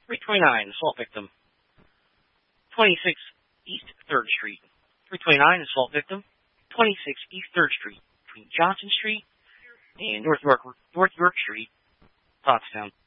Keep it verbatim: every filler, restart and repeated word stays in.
three twenty-nine, assault victim. twenty-six East third Street. three twenty-nine, assault victim. twenty-six East third Street, between Johnson Street and North York, North York Street, Pottstown.